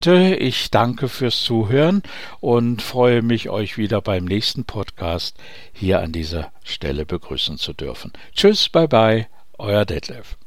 Ich danke fürs Zuhören und freue mich, euch wieder beim nächsten Podcast hier an dieser Stelle begrüßen zu dürfen. Tschüss, bye bye, euer Detlef.